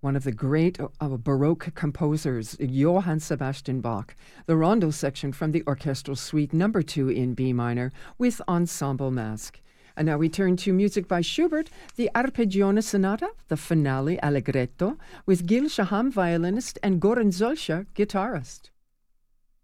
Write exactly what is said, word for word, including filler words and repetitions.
one of the great uh, Baroque composers, Johann Sebastian Bach, the rondo section from the orchestral suite number two in B minor with ensemble mask. And now we turn to music by Schubert, the Arpeggione Sonata, the finale Allegretto, with Gil Shaham, violinist, and Goran Zolcia, guitarist.